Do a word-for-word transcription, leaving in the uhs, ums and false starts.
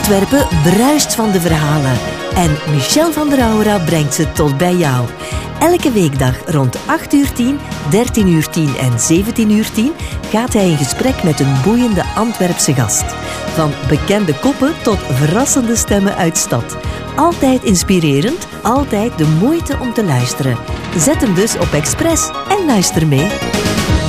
Antwerpen bruist van de verhalen. En Michel van der Aura brengt ze tot bij jou. Elke weekdag rond acht uur tien, dertien uur tien en zeventien uur tien gaat hij in gesprek met een boeiende Antwerpse gast. Van bekende koppen tot verrassende stemmen uit stad. Altijd inspirerend, altijd de moeite om te luisteren. Zet hem dus op Express en luister mee.